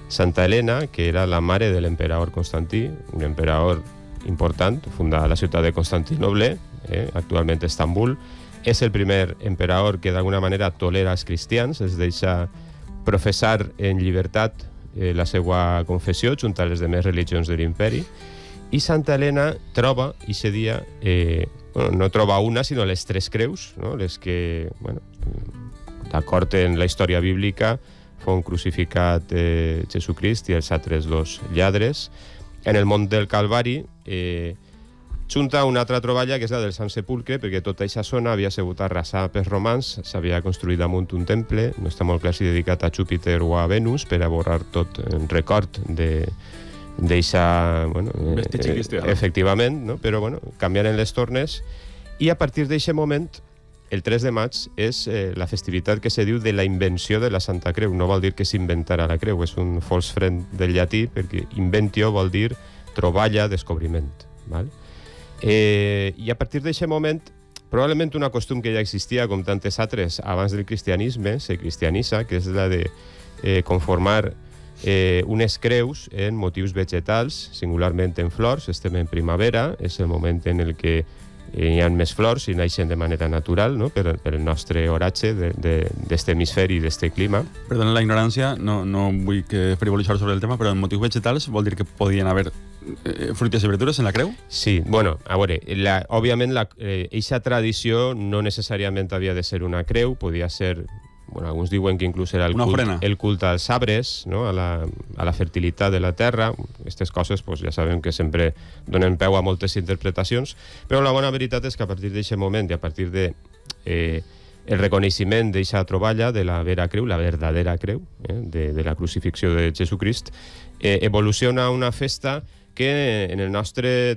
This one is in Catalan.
Santa Helena, que era la mare de l'emperador Constantí, un emperador important, fundada a la ciutat de Constantinoble, actualment Estambul. És el primer emperador que d'alguna manera tolera els cristians, els deixa professar en llibertat la seva confessió junt a les demés religions de l'imperi. I Santa Helena troba, aquest dia, no troba una, sinó les 3 creus, no? Les que, d'acord en la història bíblica, fon crucificat Jesucrist i els altres 2 lladres. En el mont del Calvari junta una altra troballa, que és la del Sant Sepulcre, perquè tota aquesta zona havia sigut arrasada pels romans, s'havia construït damunt un temple, no està molt clar si dedicat a Júpiter o a Venus, per a borrar tot en record d'eixa... vestigi cristià. Efectivament, no? Però canviaren les tornes, i a partir d'aquest moment, el 3 de maig, és la festivitat que se diu de la invenció de la Santa Creu. No vol dir que s'inventara la creu, és un fals frent del llatí, perquè inventio vol dir troballa, descobriment. Val? I a partir d'aquest moment, probablement una costum que ja existia, com tantes altres, abans del cristianisme, se cristianitza, que és la de conformar unes creus en motius vegetals, singularment en flors. Estem en primavera, és el moment en el que hi ha més flors i naixen de manera natural, no? per el nostre oratge d'este hemisferi i d'este clima. Perdona la ignorància, no vull que frivolitzar sobre el tema, però en motius vegetals vol dir que podien haver fruites i verdures en la creu? Sí, a veure, òbviament eixa tradició no necessàriament havia de ser una creu, podia ser... alguns diuen que inclús era el culte als arbres, no? a la fertilitat de la terra. Aquestes coses ja sabem que sempre donen peu a moltes interpretacions, però la bona veritat és que a partir d'aquest moment i a partir de el reconeixement d'aquesta troballa de la vera creu, la verdadera creu, de la crucifixió de Jesucrist, evoluciona una festa que en el nostre